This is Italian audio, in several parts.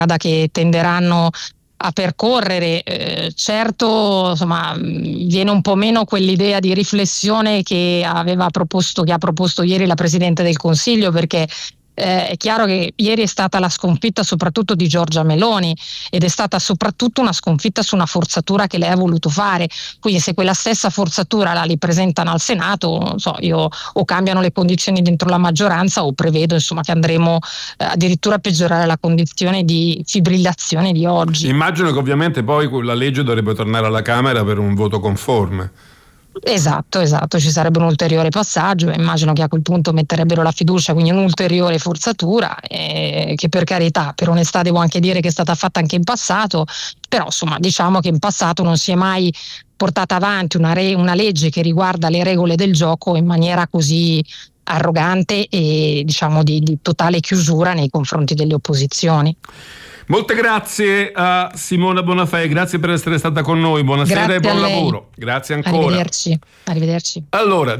strada che tenderanno a percorrere. Certo, insomma, viene un po' meno quell'idea di riflessione che ha proposto ieri la Presidente del Consiglio, perché è chiaro che ieri è stata la sconfitta soprattutto di Giorgia Meloni, ed è stata soprattutto una sconfitta su una forzatura che lei ha voluto fare. Quindi se quella stessa forzatura la ripresentano al Senato, non so, o cambiano le condizioni dentro la maggioranza, o prevedo insomma che andremo addirittura a peggiorare la condizione di fibrillazione di oggi. Immagino che ovviamente poi la legge dovrebbe tornare alla Camera per un voto conforme. Esatto, ci sarebbe un ulteriore passaggio, immagino che a quel punto metterebbero la fiducia, quindi un'ulteriore forzatura, che per carità, per onestà devo anche dire che è stata fatta anche in passato, però insomma diciamo che in passato non si è mai portata avanti una legge che riguarda le regole del gioco in maniera così arrogante e diciamo di totale chiusura nei confronti delle opposizioni. Molte grazie a Simona Bonafè, grazie per essere stata con noi, buonasera grazie e buon lavoro. Grazie ancora. Arrivederci. Allora,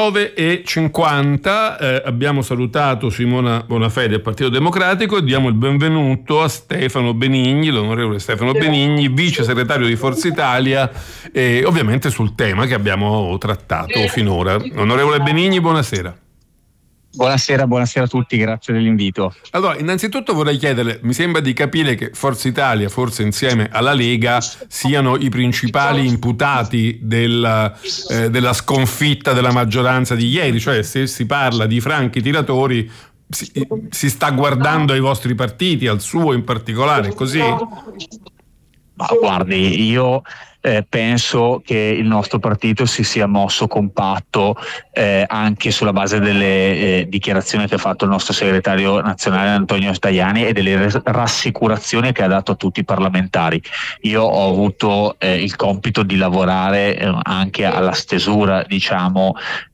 19:50, abbiamo salutato Simona Bonafè del Partito Democratico e diamo il benvenuto a Stefano Benigni, l'onorevole Stefano Benigni, vice segretario di Forza Italia, ovviamente sul tema che abbiamo trattato finora. Onorevole Benigni, buonasera. Buonasera a tutti, grazie dell'invito. Allora, innanzitutto vorrei chiederle, mi sembra di capire che Forza Italia, forse insieme alla Lega, siano i principali imputati della sconfitta della maggioranza di ieri, cioè se si parla di franchi tiratori si sta guardando ai vostri partiti, al suo in particolare, è così? Ma guardi, io penso che il nostro partito si sia mosso compatto anche sulla base delle dichiarazioni che ha fatto il nostro segretario nazionale Antonio Tajani e delle rassicurazioni che ha dato a tutti i parlamentari. Io ho avuto il compito di lavorare anche alla stesura, diciamo,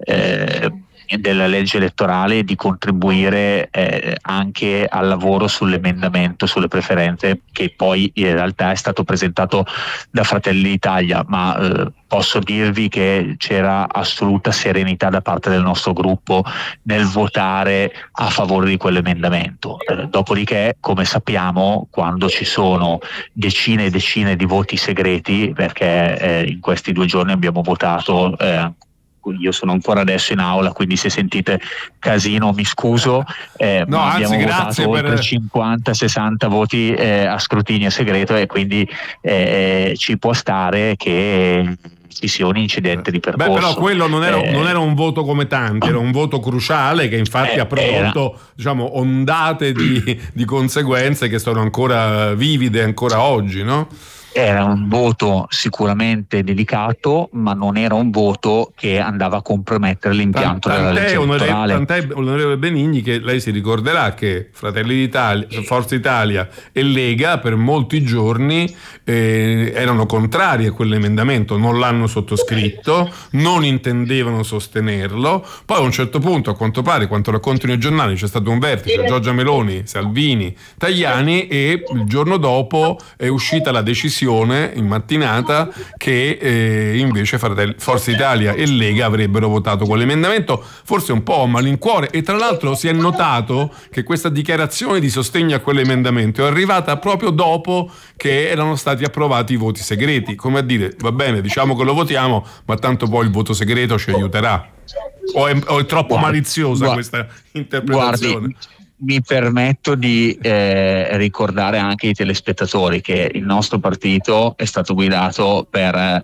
della legge elettorale e di contribuire anche al lavoro sull'emendamento sulle preferenze che poi in realtà è stato presentato da Fratelli d'Italia, ma posso dirvi che c'era assoluta serenità da parte del nostro gruppo nel votare a favore di quell'emendamento. Dopodiché, come sappiamo, quando ci sono decine e decine di voti segreti, perché in questi 2 giorni abbiamo votato, io sono ancora adesso in aula, quindi se sentite casino mi scuso, no, ma anzi, abbiamo votato oltre 50-60 voti a scrutinio segreto, e quindi ci può stare che ci sia un incidente di percorso. Beh, però quello non era un voto come tanti, era un voto cruciale che infatti ha prodotto diciamo ondate di conseguenze che sono ancora vivide ancora oggi, no? Era un voto sicuramente delicato, ma non era un voto che andava a compromettere l'impianto della legge elettorale. Tant'è, onorevole Benigni, che lei si ricorderà che Fratelli d'Italia, Forza Italia e Lega per molti giorni erano contrari a quell'emendamento, non l'hanno sottoscritto, non intendevano sostenerlo. Poi a un certo punto, a quanto pare, quanto raccontano i giornali, c'è stato un vertice, Giorgia Meloni, Salvini, Tajani, e il giorno dopo è uscita la decisione in mattinata che invece Forza Italia e Lega avrebbero votato quell'emendamento, forse un po' a malincuore, e tra l'altro si è notato che questa dichiarazione di sostegno a quell'emendamento è arrivata proprio dopo che erano stati approvati i voti segreti, come a dire, va bene, diciamo che lo votiamo, ma tanto poi il voto segreto ci aiuterà. O è troppo maliziosa questa interpretazione? Guardi, mi permetto di ricordare anche ai telespettatori che il nostro partito è stato guidato per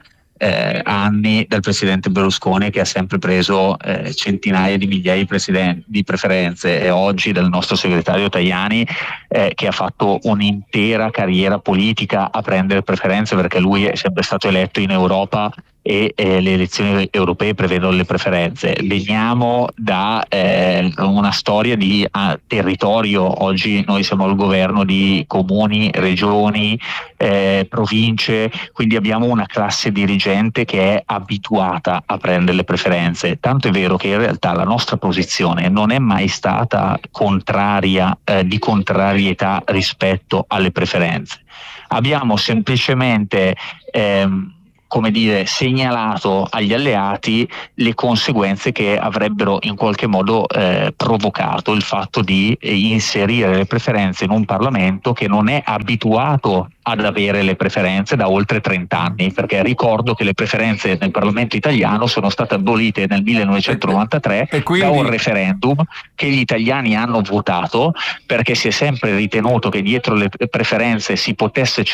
anni dal presidente Berlusconi, che ha sempre preso centinaia di migliaia di preferenze, e oggi dal nostro segretario Tajani, che ha fatto un'intera carriera politica a prendere preferenze, perché lui è sempre stato eletto in Europa e le elezioni europee prevedono le preferenze. Veniamo da una storia di territorio. Oggi noi siamo al governo di comuni, regioni, province, quindi abbiamo una classe dirigente che è abituata a prendere le preferenze. Tanto è vero che in realtà la nostra posizione non è mai stata contraria, di contrarietà rispetto alle preferenze. Abbiamo semplicemente come dire, segnalato agli alleati le conseguenze che avrebbero in qualche modo provocato il fatto di inserire le preferenze in un Parlamento che non è abituato ad avere le preferenze da oltre 30 anni, perché ricordo che le preferenze nel Parlamento italiano sono state abolite nel 1993 quindi... da un referendum che gli italiani hanno votato, perché si è sempre ritenuto che dietro le preferenze si potesse